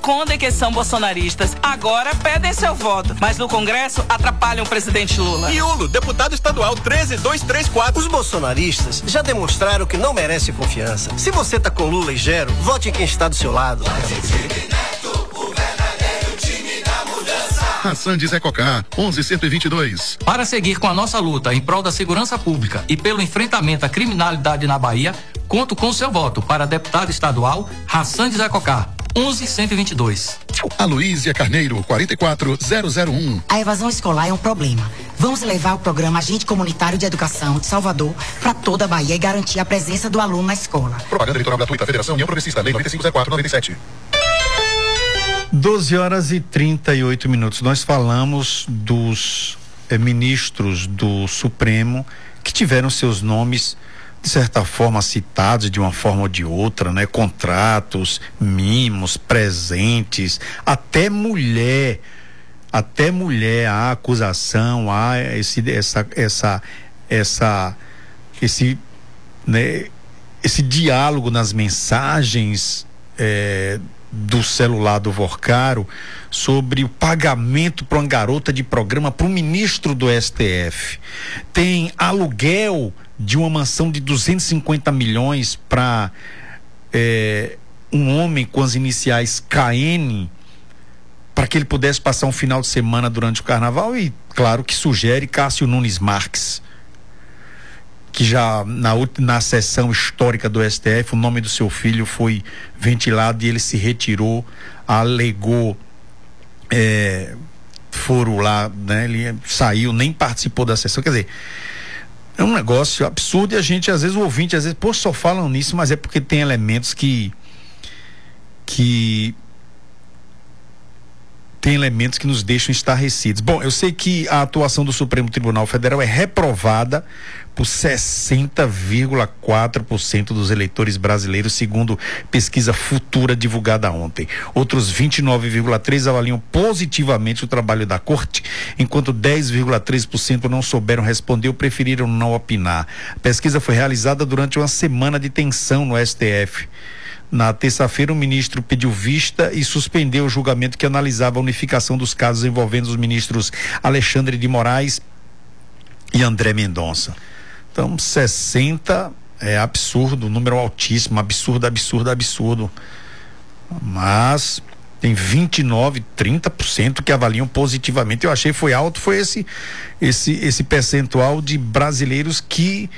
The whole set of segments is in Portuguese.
escondem que são bolsonaristas. Agora pedem seu voto. Mas no Congresso atrapalham o presidente Lula. Iulo, deputado estadual 13234. Os bolsonaristas já demonstraram que não merecem confiança. Se você tá com Lula e Gero, vote em quem está do seu lado. Hassan de Zé Cocá, 11122. Para seguir com a nossa luta em prol da segurança pública e pelo enfrentamento à criminalidade na Bahia, conto com o seu voto para deputado estadual Hassan de Zé Cocá, 11122. Aloísia Carneiro, 44001. A evasão escolar é um problema. Vamos levar o programa Agente Comunitário de Educação de Salvador para toda a Bahia e garantir a presença do aluno na escola. Propaganda eleitoral gratuita, Federação União Progressista, Lei 9504/97. 12h38. Nós falamos dos ministros do Supremo que tiveram seus nomes, de certa forma, citados de uma forma ou de outra, né? Contratos, mimos, presentes, até mulher, a acusação, esse diálogo nas mensagens do celular do Vorcaro sobre o pagamento para uma garota de programa para um ministro do STF. Tem aluguel de uma mansão de 250 milhões para um homem com as iniciais KN, para que ele pudesse passar um final de semana durante o carnaval, e claro que sugere Cássio Nunes Marques, que já na sessão histórica do STF, o nome do seu filho foi ventilado e ele se retirou, alegou foro lá, né? Ele saiu, nem participou da sessão. Quer dizer, é um negócio absurdo, e a gente, às vezes, o ouvinte, às vezes, só falam nisso, mas é porque tem elementos que nos deixam estarrecidos. Bom, eu sei que a atuação do Supremo Tribunal Federal é reprovada por 60,4% dos eleitores brasileiros, segundo pesquisa Futura divulgada ontem. Outros 29,3% avaliam positivamente o trabalho da Corte, enquanto 10,3% não souberam responder ou preferiram não opinar. A pesquisa foi realizada durante uma semana de tensão no STF. Na terça-feira, o ministro pediu vista e suspendeu o julgamento que analisava a unificação dos casos envolvendo os ministros Alexandre de Moraes e André Mendonça. Então, 60 é absurdo, número altíssimo, absurdo. Mas tem 29, 30% que avaliam positivamente. Eu achei foi alto, foi esse percentual de brasileiros que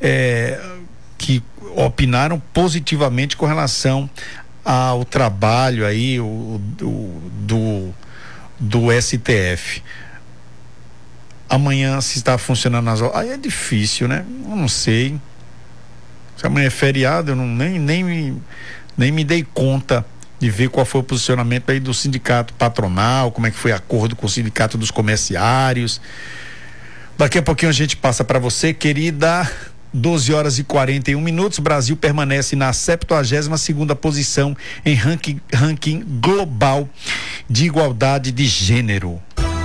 opinaram positivamente com relação ao trabalho aí do STF. Amanhã, se está funcionando as horas, aí é difícil, né? Eu não sei. Se amanhã é feriado, eu nem me dei conta de ver qual foi o posicionamento aí do sindicato patronal, como é que foi acordo com o sindicato dos comerciários. Daqui a pouquinho a gente passa para você, querida. 12h41. Brasil permanece na 72ª posição em ranking global de igualdade de gênero.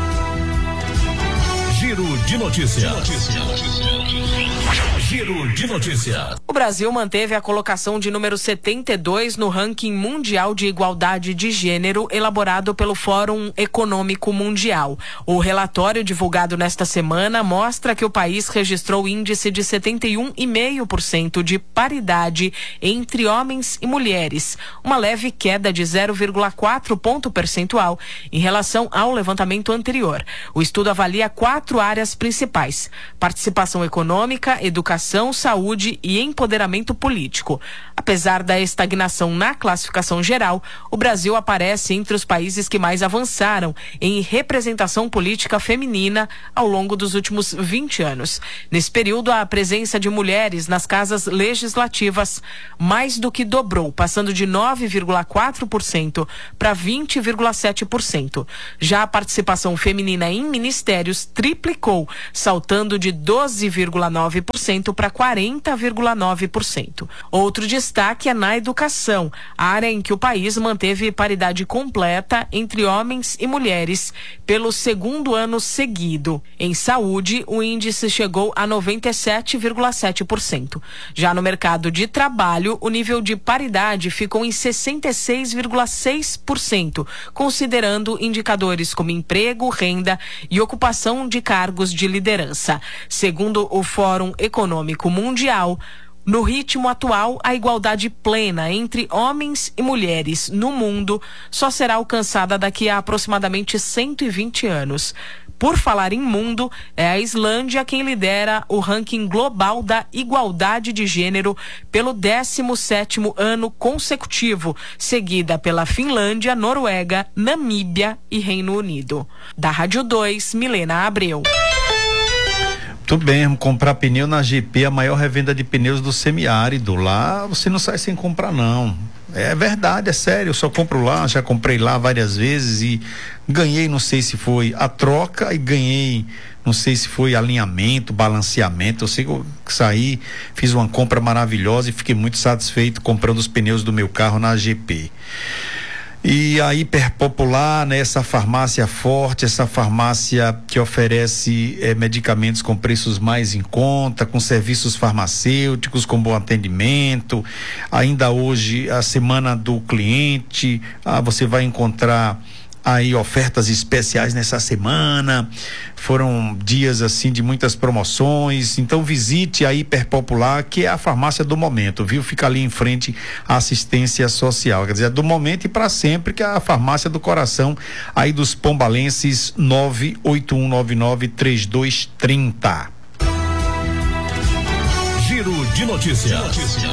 Giro de notícias. Giro de notícias. O Brasil manteve a colocação de número 72 no ranking mundial de igualdade de gênero elaborado pelo Fórum Econômico Mundial. O relatório divulgado nesta semana mostra que o país registrou índice de 71,5% de paridade entre homens e mulheres, uma leve queda de 0,4 ponto percentual em relação ao levantamento anterior. O estudo avalia 4 áreas principais: participação econômica, educação, saúde e empoderamento político. Apesar da estagnação na classificação geral, o Brasil aparece entre os países que mais avançaram em representação política feminina ao longo dos últimos 20 anos. Nesse período, a presença de mulheres nas casas legislativas mais do que dobrou, passando de 9,4% para 20,7%. Já a participação feminina em ministérios triplicou, saltando de 12,9% para para 40,9%. Outro destaque é na educação, área em que o país manteve paridade completa entre homens e mulheres pelo segundo ano seguido. Em saúde, o índice chegou a 97,7%. Já no mercado de trabalho, o nível de paridade ficou em 66,6%, considerando indicadores como emprego, renda e ocupação de cargos de liderança. Segundo o Fórum Econômico Mundial, no ritmo atual, a igualdade plena entre homens e mulheres no mundo só será alcançada daqui a aproximadamente 120 anos. Por falar em mundo, é a Islândia quem lidera o ranking global da igualdade de gênero pelo 17º ano consecutivo, seguida pela Finlândia, Noruega, Namíbia e Reino Unido. Da Rádio 2, Milena Abreu. Tudo bem, comprar pneu na GP, a maior revenda de pneus do semiárido. Lá você não sai sem comprar, não. É verdade, é sério, eu só compro lá, já comprei lá várias vezes e ganhei, não sei se foi a troca e ganhei, não sei se foi alinhamento, balanceamento. Eu sei que eu saí, fiz uma compra maravilhosa e fiquei muito satisfeito comprando os pneus do meu carro na GP. E a Hiperpopular, né, essa farmácia forte, essa farmácia que oferece medicamentos com preços mais em conta, com serviços farmacêuticos, com bom atendimento. Ainda hoje, a semana do cliente, você vai encontrar aí ofertas especiais nessa semana. Foram dias assim de muitas promoções, então visite a Hiperpopular, que é a farmácia do momento, viu? Fica ali em frente à assistência social, quer dizer, do momento e para sempre, que é a farmácia do coração aí dos pombalenses. 981993230. Giro de notícias.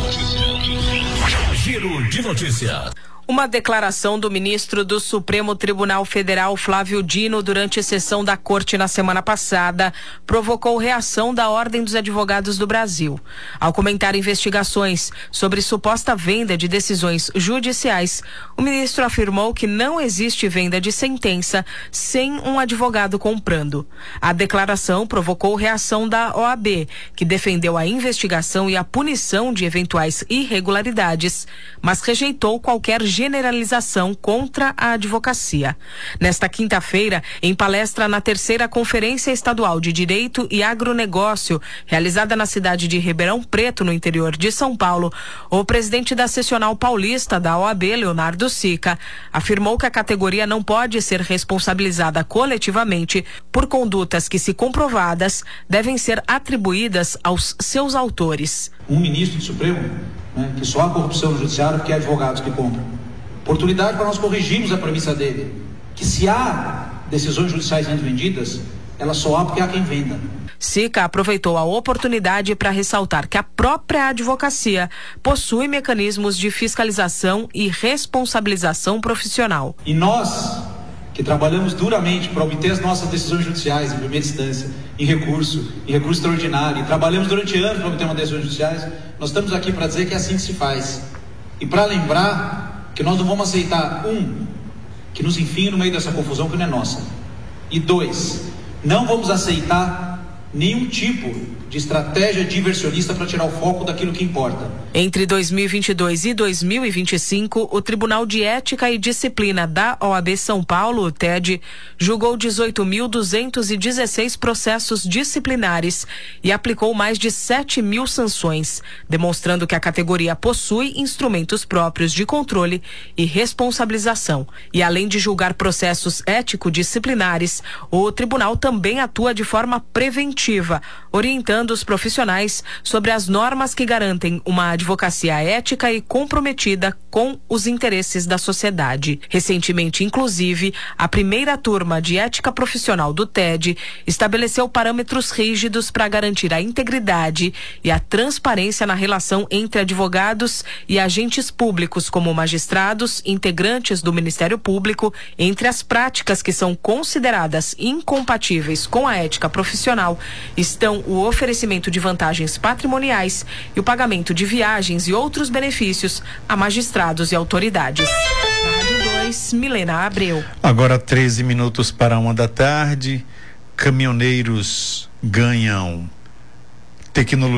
Giro de notícias. Uma declaração do ministro do Supremo Tribunal Federal, Flávio Dino, durante a sessão da Corte na semana passada, provocou reação da Ordem dos Advogados do Brasil. Ao comentar investigações sobre suposta venda de decisões judiciais, o ministro afirmou que não existe venda de sentença sem um advogado comprando. A declaração provocou reação da OAB, que defendeu a investigação e a punição de eventuais irregularidades, mas rejeitou qualquer generalização contra a advocacia. Nesta quinta-feira, em palestra na 3ª Conferência Estadual de Direito e Agronegócio, realizada na cidade de Ribeirão Preto, no interior de São Paulo, o presidente da Seccional Paulista da OAB, Leonardo Sica, afirmou que a categoria não pode ser responsabilizada coletivamente por condutas que, se comprovadas, devem ser atribuídas aos seus autores. Um ministro do Supremo, que só há corrupção no judiciário porque é advogados que compram. Oportunidade para nós corrigirmos a premissa dele, que se há decisões judiciais sendo vendidas, elas só há porque há quem venda. Sica aproveitou a oportunidade para ressaltar que a própria advocacia possui mecanismos de fiscalização e responsabilização profissional. E nós, que trabalhamos duramente para obter as nossas decisões judiciais em primeira instância, em recurso extraordinário, e trabalhamos durante anos para obter uma decisões judiciais, nós estamos aqui para dizer que é assim que se faz. E para lembrar que nós não vamos aceitar, que nos enfie no meio dessa confusão que não é nossa. E 2, não vamos aceitar nenhum tipo de estratégia diversionista para tirar o foco daquilo que importa. Entre 2022 e 2025, o Tribunal de Ética e Disciplina da OAB São Paulo, o TED, julgou 18.216 processos disciplinares e aplicou mais de 7.000 sanções, demonstrando que a categoria possui instrumentos próprios de controle e responsabilização. E além de julgar processos ético-disciplinares, o tribunal também atua de forma preventiva, orientando os profissionais sobre as normas que garantem uma advocacia ética e comprometida com os interesses da sociedade. Recentemente, inclusive, a primeira turma de ética profissional do TED estabeleceu parâmetros rígidos para garantir a integridade e a transparência na relação entre advogados e agentes públicos, como magistrados, integrantes do Ministério Público. Entre as práticas que são consideradas incompatíveis com a ética profissional estão o oferecimento de vantagens patrimoniais e o pagamento de viagens e outros benefícios a magistrados e autoridades. Na Rádio 2, Milena Abreu. Agora 13 minutos para 1 da tarde. Caminhoneiros ganham tecnologia